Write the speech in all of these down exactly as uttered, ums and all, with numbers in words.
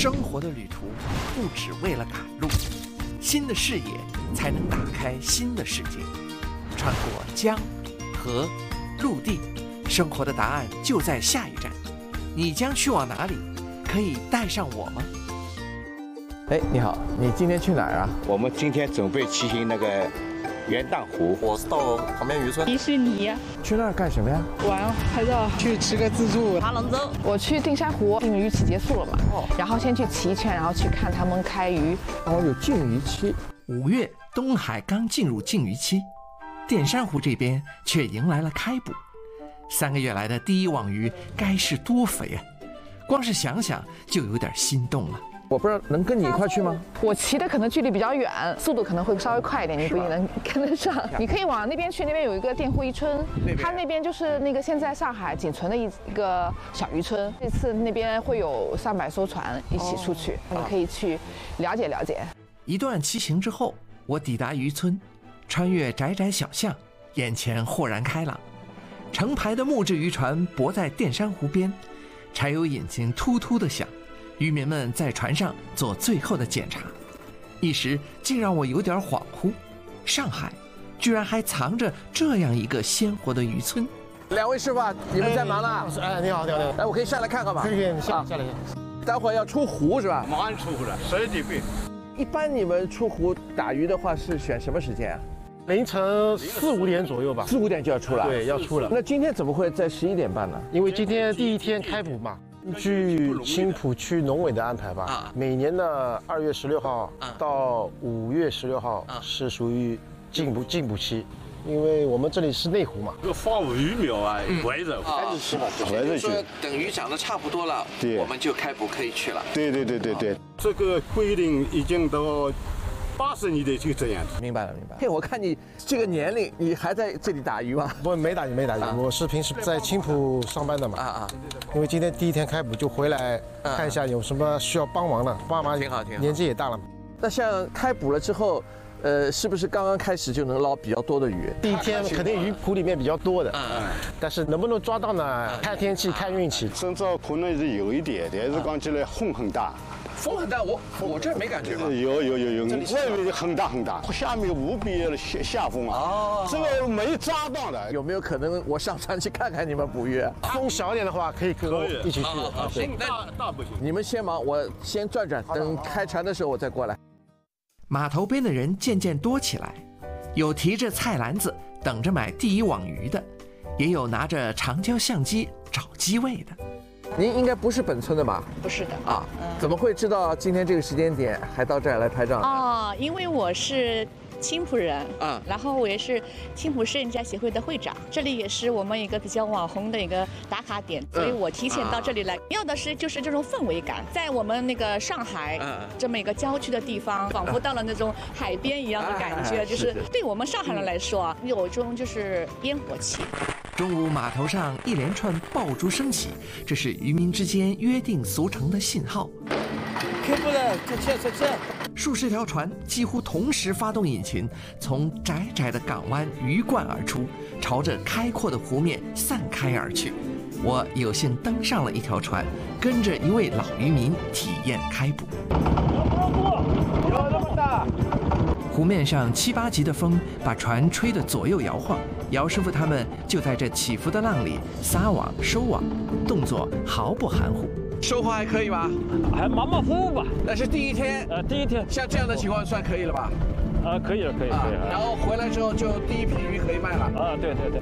生活的旅途不只为了赶路，新的视野才能打开新的世界。穿过江、河、陆地，生活的答案就在下一站。你将去往哪里？可以带上我吗？哎，你好，你今天去哪儿啊？ 我们今天准备骑行那个元旦湖。 我是到旁边渔村。 迪士尼。 去那儿干什么呀？ 玩拍照。 去吃个自助。 爬龙舟。 我去定山湖，禁渔期结束了嘛，哦，然后先去骑一圈，然后去看他们开渔。 哦，有禁渔期。五月，东海刚进入禁渔期，淀山湖这边却迎来了开捕。三个月来的第一网鱼该是多肥啊！光是想想就有点心动了。我不知道能跟你一块去吗？ 我骑的可能距离比较远，速度可能会稍微快一点，你不一定能跟得上。你可以往那边去，那边有一个佃户渔村，它那边就是那个现在上海仅存的一一个小渔村。这次那边会有上百艘船一起出去，你可以去了解了解。 一段骑行之后，我抵达渔村，穿越窄窄小巷，眼前豁然开朗。成排的木质渔船泊在淀山湖边，柴油引擎突突地响。渔民们在船上做最后的检查，一时竟让我有点恍惚。上海居然还藏着这样一个鲜活的渔村。两位师傅，你们在忙呢？ 哎，你好，你好，你好。 哎，我可以下来看看吗？ 可以，可以，下下来。 待会儿要出湖是吧？ 马上出湖了，十几倍。 一般你们出湖打鱼的话是选什么时间啊？ 凌晨四五点左右吧。 四五点就要出了？ 对，要出了。 那今天怎么会在十一点半呢？ 因为今天第一天开捕嘛。据青浦区农委的安排吧，啊、每年的二月十六号到五月十六号是属于禁捕禁捕期，因为我们这里是内湖嘛。 这个放鱼苗啊，围着开始吃嘛， 围着去。 等鱼长得差不多了， 对， 我们就开捕可以去了。 对对对对对，这个规定已经到八十年代就这样子。 明白了，明白了。嘿，我看你这个年龄，你还在这里打鱼吗？ 不，没打鱼，没打鱼。啊、我是平时在青浦上班的嘛。啊啊。因为今天第一天开捕，就回来看一下有什么需要帮忙的。爸妈挺好，挺好。 年纪也大了。 那像开捕了之后，呃，是不是刚刚开始就能捞比较多的鱼？ 第一天肯定鱼谱里面比较多的。嗯。但是能不能抓到呢？看天气，看运气。 身上可能是有一点，但是讲起来风很大。 风很大，我我这没感觉吧？ 有有有有，外面很大很大，下面无比的下下风啊！哦，这个没抓到的， 有没有可能我上船去看看你们捕鱼？ 风小一点的话，可以跟我一起去。 啊，行，大大不行。 你们先忙，我先转转，等开船的时候我再过来。码头边的人渐渐多起来，有提着菜篮子等着买第一网鱼的，也有拿着长焦相机找机位的。您应该不是本村的吧？ 不是的啊，嗯、怎么会知道今天这个时间点还到这儿来拍照呢？ 哦，因为我是青浦人啊，然后我也是青浦摄影家协会的会长，这里也是我们一个比较网红的一个打卡点，所以我提前到这里来，要的是就是这种氛围感，在我们那个上海这么一个郊区的地方，仿佛到了那种海边一样的感觉，就是对我们上海人来说啊，有种就是烟火气。 中午码头上一连串爆竹声起，这是渔民之间约定俗成的信号。 开捕了，再见再见。 数十条船几乎同时发动引擎，从窄窄的港湾鱼贯而出，朝着开阔的湖面散开而去。我有幸登上了一条船，跟着一位老渔民体验开捕。 有那么大？ 湖面上七八级的风把船吹得左右摇晃，姚师傅他们就在这起伏的浪里撒网收网，动作毫不含糊。收获还可以吧？ 还马马虎虎吧。 那是第一天。 呃，第一天。 像这样的情况算可以了吧？ 啊，可以了，可以，可以。 然后回来之后就第一批鱼可以卖了。 啊，对对对。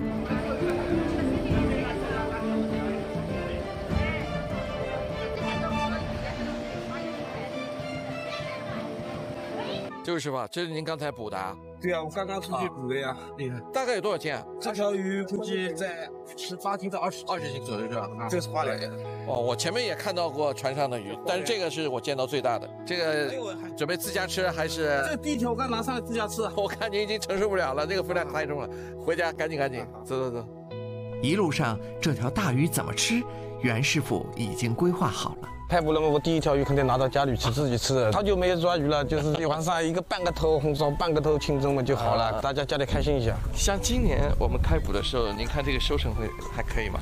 就是吧，这是您刚才捕的啊？ 对啊，我刚刚出去捕的呀，厉害。 大概有多少斤啊？ 这条鱼估计在十八斤到二十二十斤左右是吧？ 啊，这个是花鲢。 哦，我前面也看到过船上的鱼，但是这个是我见到最大的。这个准备自家吃还是？ 这第一条我刚拿上来自家吃。 我看您已经承受不了了，这个分量太重了，回家赶紧赶紧，走走走。一路上这条大鱼怎么吃，袁师傅已经规划好了。 开捕了嘛，我第一条鱼肯定拿到家里去自己吃的。好久没有抓鱼了，就是晚上一个半个头红烧，半个头清蒸嘛就好了，大家家里开心一下。 像今年我们开捕的时候，您看这个收成会还可以吗？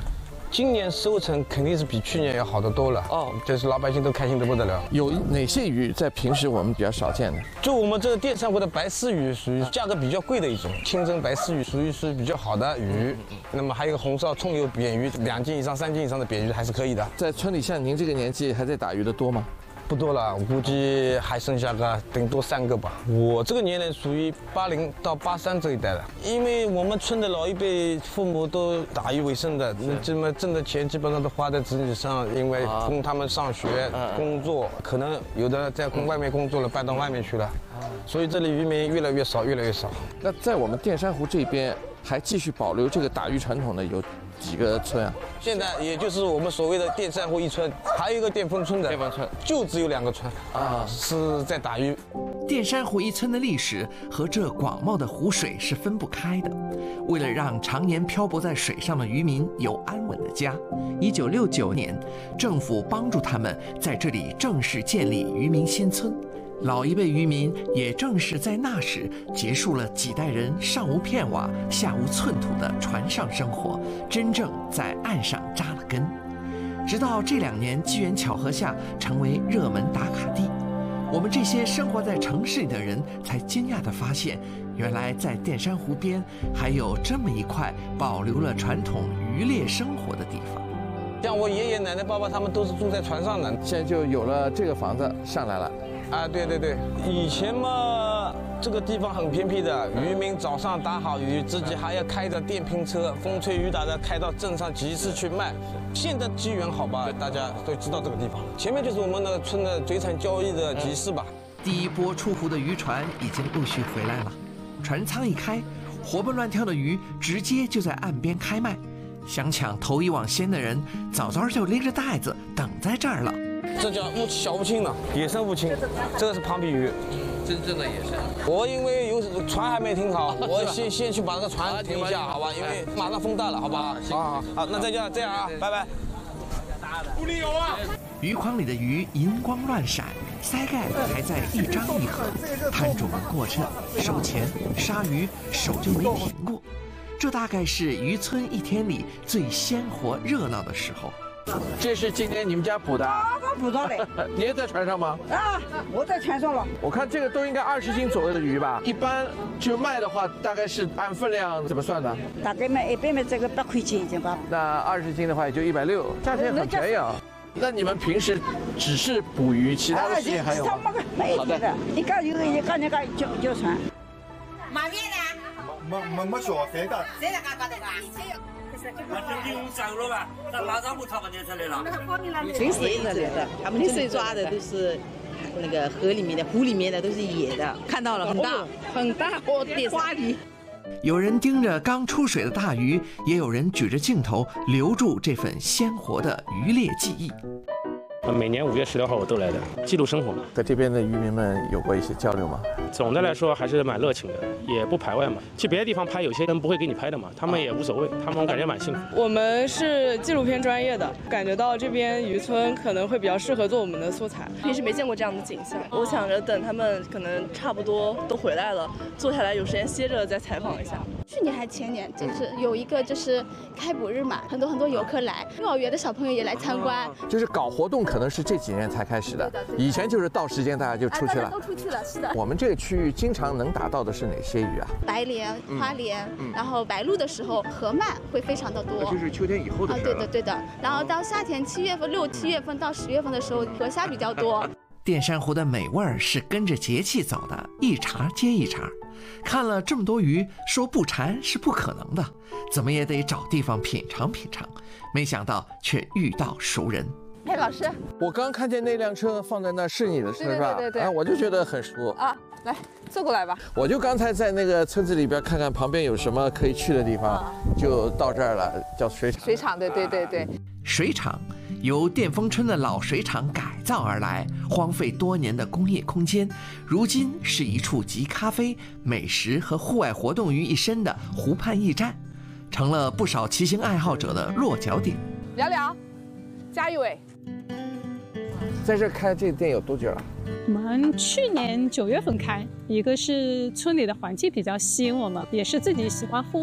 今年收成肯定是比去年要好得多了哦，就是老百姓都开心得不得了。 有哪些鱼在平时我们比较少见的？ 就我们这个淀山湖的白丝鱼，属于价格比较贵的一种，清蒸白丝鱼属于是比较好的鱼。那么还有一个红烧葱油扁鱼，两斤以上、三斤以上的扁鱼还是可以的。 在村里像您这个年纪还在打鱼的多吗？ 不多了，我估计还剩下个顶多三个吧。我这个年龄属于八零到八三这一代的，因为我们村的老一辈父母都打鱼为生的，那这么挣的钱基本上都花在子女上，因为供他们上学、工作，可能有的在外面工作了，搬到外面去了，所以这里渔民越来越少，越来越少。 那在我们淀山湖这边还继续保留这个打鱼传统的有几个村啊？ 现在也就是我们所谓的淀山湖一村，还有一个淀丰村的， 淀丰村就只有两个村啊，是在打鱼。 淀山湖一村的历史和这广袤的湖水是分不开的。为了让常年漂泊在水上的渔民有安稳的家，一九六九年，政府帮助他们在这里正式建立渔民新村。老一辈渔民也正是在那时结束了几代人上无片瓦下无寸土的船上生活，真正在岸上扎了根。直到这两年机缘巧合下成为热门打卡地，我们这些生活在城市里的人才惊讶地发现，原来在淀山湖边还有这么一块保留了传统渔猎生活的地方。 像我爷爷奶奶爸爸他们都是住在船上的， 现在就有了这个房子上来了。 啊，对对对，以前嘛，这个地方很偏僻的，渔民早上打好鱼，自己还要开着电瓶车，风吹雨打的开到镇上集市去卖。现在机缘好吧，大家都知道这个地方，前面就是我们的村的水产交易的集市吧。 第一波出湖的渔船已经陆续回来了，船舱一开，活蹦乱跳的鱼直接就在岸边开卖。想抢头一网先的人，早早就拎着袋子等在这儿了。 这叫乌小乌青呢，野生乌青，这个是庞皮鱼， 真正的野生。 我因为有船还没停好，我先先去把这个船停一下，好吧？因为马上风大了，好吧？好，好，那再见，这样啊，拜拜。 不里有啊！ 鱼筐里的鱼银光乱闪，鳃盖还在一张一合，摊主们过秤、收钱、杀鱼，手就没停过。这大概是渔村一天里最鲜活热闹的时候。 这是今天你们家捕的？ 啊，我捕到的。 你也在船上吗？ 啊，我在船上了。 我看这个都应该二十斤左右的鱼吧？一般就卖的话，大概是按分量怎么算的？ 大概卖一般卖这个八块钱一斤吧。 那二十斤的话也就一百六，价钱很便宜啊。那你们平时只是捕鱼，其他的事情还有吗？ 没有的，你讲有一个那个叫叫船。 买面呢？ 没没没小谁的？ 谁在干干的啦？ 那这用上了吧？那马上不他们就出来了。 全是野的，他们这里抓的都是那个河里面的、湖里面的，都是野的。看到了，很大，很大，哦，得花鱼。 有人盯着刚出水的大鱼，也有人举着镜头留住这份鲜活的渔猎记忆。 每年五月十六号我都来的，记录生活。 和这边的渔民们有过一些交流吗？ 总的来说还是蛮热情的，也不排外嘛。去别的地方拍，有些人不会给你拍的嘛，他们也无所谓，他们我感觉蛮幸福。 我们是纪录片专业的，感觉到这边渔村可能会比较适合做我们的素材。 平时没见过这样的景象，我想着等他们可能差不多都回来了，坐下来有时间歇着再采访一下。 去年还前年，就是有一个就是开捕日嘛，很多很多游客来，幼儿园的小朋友也来参观。 就是搞活动可能是这几年才开始的，以前就是到时间大家就出去了， 都出去了，是的。 我们这个区域经常能打到的是哪些鱼啊？ 白鲢、花鲢，然后白鹭的时候河鳗会非常的多， 就是秋天以后的事。 啊，对的对的。然后到夏天七月份、六七月份到十月份的时候，河虾比较多。 淀山湖的美味儿是跟着节气走的，一茬接一茬。看了这么多鱼，说不馋是不可能的，怎么也得找地方品尝品尝。没想到却遇到熟人。 哎，老师， 我刚看见那辆车放在那是你的车是吧？ 对对对对， 啊，我就觉得很熟啊。来，坐过来吧。 我就刚才在那个村子里边看看旁边有什么可以去的地方，啊、就到这儿了，叫水厂。 水厂，对对对对。 水厂由淀丰村的老水厂改造而来，荒废多年的工业空间，如今是一处集咖啡、美食和户外活动于一身的湖畔驿站，成了不少骑行爱好者的落脚点。 聊聊，加一位。 在这开这个店有多久了？ 我们去年九月份开，一个是村里的环境比较吸引我们，也是自己喜欢户外，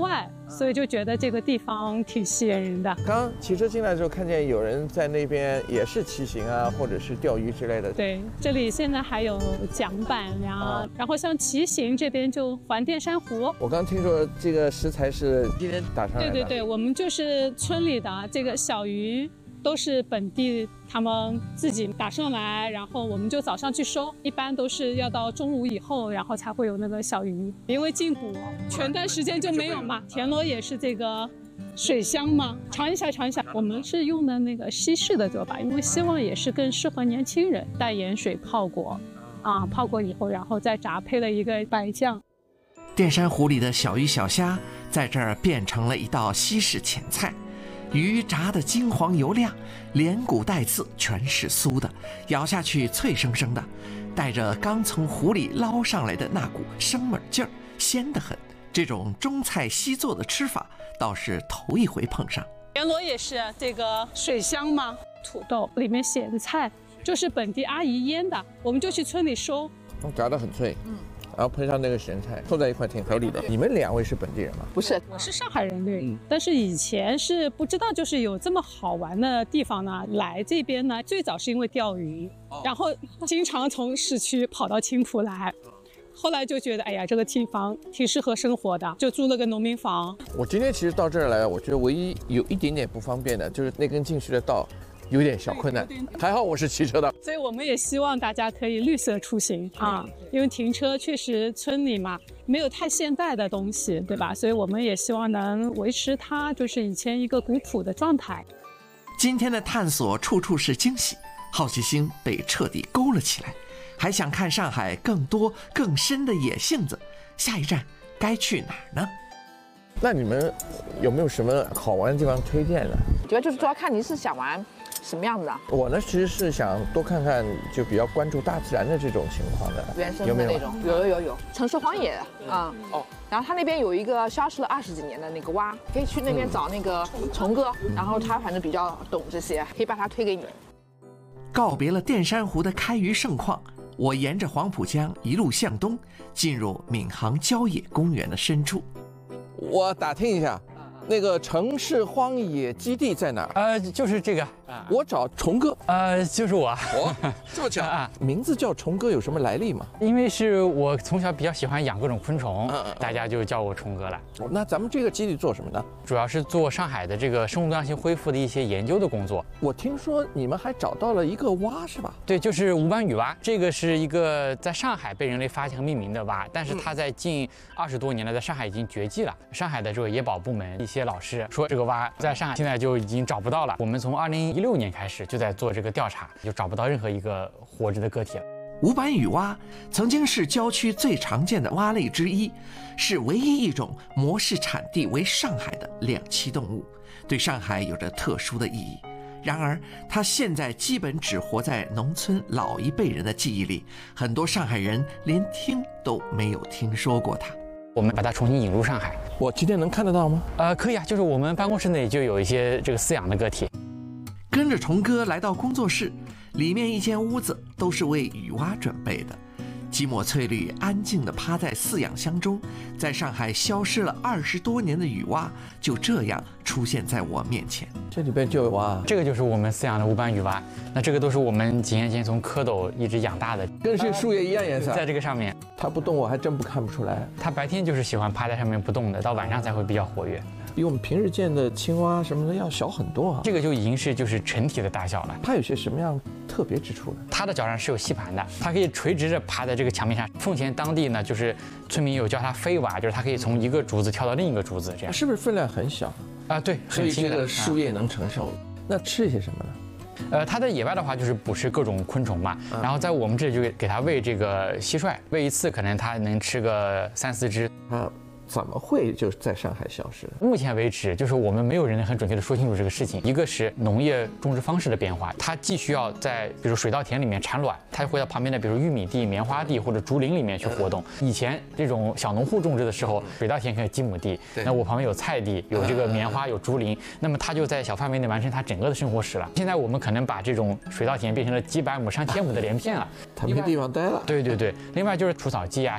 所以就觉得这个地方挺吸引人的。 刚刚骑车进来的时候，看见有人在那边也是骑行啊，或者是钓鱼之类的。 对，这里现在还有桨板呀，啊、然后像骑行这边就环电珊瑚。 我刚听说这个食材是今天打上来的。 对对对，我们就是村里的这个小鱼。都是本地他们自己打上来，然后我们就早上去收，一般都是要到中午以后，然后才会有那个小鱼。因为进补全段时间就没有嘛。田螺也是这个水香嘛，尝一下尝一下。我们是用的那个西式的做法，因为希望也是更适合年轻人，带盐水泡过，啊，泡过以后，然后再炸，配了一个白酱。 电珊瑚里的小鱼小虾在这儿变成了一道西式前菜。鱼炸得金黄油亮，连骨带刺全是酥的，咬下去脆生生的，带着刚从湖里捞上来的那股生猛劲儿，鲜得很。这种中菜西做的吃法倒是头一回碰上。 田螺也是这个水香嘛，土豆里面写的菜就是本地阿姨腌的，我们就去村里收。 炸得很脆，嗯。然后配上那个咸菜，凑在一块挺合理的。你们两位是本地人吗？ 不是，我是上海人对、嗯。但是以前是不知道，就是有这么好玩的地方呢。来这边呢，最早是因为钓鱼，哦、然后经常从市区跑到青浦来。后来就觉得，哎呀，这个地方挺适合生活的，就租了个农民房。 我今天其实到这儿来，我觉得唯一有一点点不方便的，就是那根进去的道。有点小困难，还好我是骑车的， 所以我们也希望大家可以绿色出行啊，因为停车确实村里嘛没有太现代的东西，对吧？所以我们也希望能维持它就是以前一个古朴的状态。 今天的探索处处是惊喜，好奇心被彻底勾了起来，还想看上海更多更深的野性子，下一站该去哪儿呢？ 那你们有没有什么好玩的地方推荐呢？ 主要就是主要看你是想玩什么样子的。 我呢，其实是想多看看，就比较关注大自然的这种情况的， 原生的那种。有有有有，城市荒野啊、嗯。哦。然后它那边有一个消失了二十几年的那个蛙，可以去那边找那个虫哥，嗯、然后他反正比较懂这些，可以把它推给你。 告别了电珊瑚的开渔盛况，我沿着黄浦江一路向东，进入闵行郊野公园的深处。 我打听一下，那个城市荒野基地在哪儿？ 呃，就是这个。 我找虫哥。 呃，就是我。 我这么巧啊？名字叫虫哥有什么来历吗？ 因为是我从小比较喜欢养各种昆虫，嗯、大家就叫我虫哥了。 那咱们这个基地做什么呢？ 主要是做上海的这个生物多样性恢复的一些研究的工作。 我听说你们还找到了一个蛙，是吧？ 对，就是无斑羽蛙。这个是一个在上海被人类发现和命名的蛙，但是它在近二十多年来在上海已经绝迹了。上海的这个野保部门一些老师说，这个蛙在上海现在就已经找不到了。我们从二零一六年开始就在做这个调查，就找不到任何一个活着的个体了。 无斑羽蛙曾经是郊区最常见的蛙类之一，是唯一一种模式产地为上海的两栖动物，对上海有着特殊的意义。然而，它现在基本只活在农村老一辈人的记忆里，很多上海人连听都没有听说过它。 我们把它重新引入上海。 我今天能看得到吗？ 呃，可以啊，就是我们办公室内就有一些这个饲养的个体。 跟着虫哥来到工作室，里面一间屋子都是为羽蛙准备的。几抹翠绿安静地趴在饲养箱中，在上海消失了二十多年的羽蛙就这样出现在我面前。 这里边就有蛙， 这个就是我们饲养的无斑羽蛙。那这个都是我们几年前从蝌蚪一直养大的， 跟这树叶一样颜色。 在这个上面， 它不动，我还真不看不出来。 它白天就是喜欢趴在上面不动的，到晚上才会比较活跃。 比我们平时见的青蛙什么的要小很多啊。 这个就已经是就是成体的大小了。 它有些什么样特别之处呢？ 它的脚上是有吸盘的，它可以垂直着爬在这个墙面上。奉贤当地呢，就是村民有叫它飞蛙，就是它可以从一个竹子跳到另一个竹子，这样。 是不是分量很小啊？对， 所以这个树叶能承受。那吃些什么呢？ 呃，它在野外的话就是捕食各种昆虫嘛，嗯、然后在我们这里就给它喂这个蟋蟀，喂一次可能它能吃个三四只。 啊，怎么会就在上海消失？ 目前为止，就是我们没有人能很准确的说清楚这个事情。一个是农业种植方式的变化，它既需要在比如水稻田里面产卵，它会到旁边的比如玉米地、棉花地或者竹林里面去活动。以前这种小农户种植的时候，水稻田可以有几亩地，那我旁边有菜地，有这个棉花，有竹林，那么它就在小范围内完成它整个的生活史了。现在我们可能把这种水稻田变成了几百亩、上千亩的连片了， 它没地方待了。 对对对，另外就是除草剂啊。